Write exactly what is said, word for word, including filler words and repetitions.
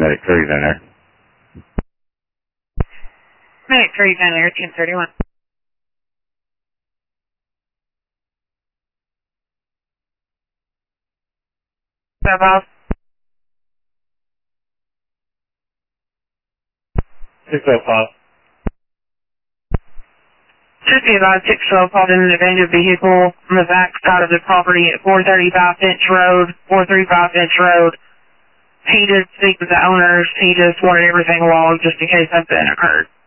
Medic three down there. Medic three down there, ten thirty-one. So, Bob? six oh five. Should be about six twelve called in an abandoned vehicle on the back side of the property at four thirty-five Finch Road, four thirty-five Finch Road. He did speak with the owners. He just wanted everything logged just in case something occurred.